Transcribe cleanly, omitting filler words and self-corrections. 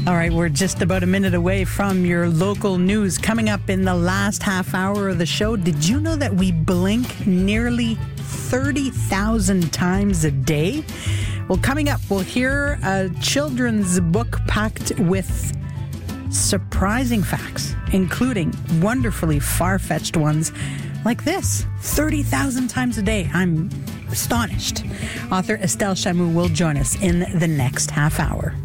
All right, we're just about a minute away from your local news. Coming up in the last half hour of the show, did you know that we blink nearly 30,000 times a day? Well, coming up, we'll hear a children's book packed with surprising facts, including wonderfully far-fetched ones like this. 30,000 times a day. I'm astonished. Author Estelle Chamou will join us in the next half hour.